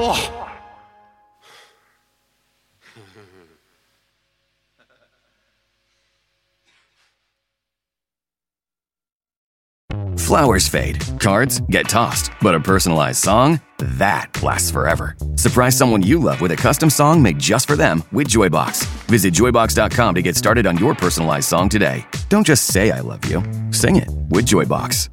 Oh. Flowers fade, cards get tossed, but a personalized song, that lasts forever. Surprise someone you love with a custom song made just for them with Joybox. Visit joybox.com to get started on your personalized song today. Don't just say I love you, sing it with Joybox.